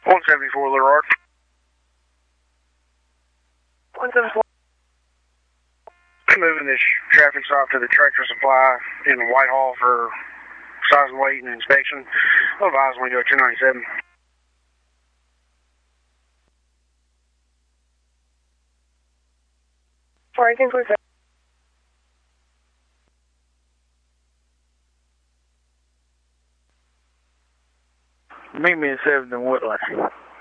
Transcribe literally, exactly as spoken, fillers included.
one seventy-four Little Rock. one seventy-four. Moving this traffic stop to the Tractor Supply in Whitehall for size and weight and inspection. Otherwise, we go two ninety-seven. four eighteen twenty-seven. Meet me at seventh and Woodland.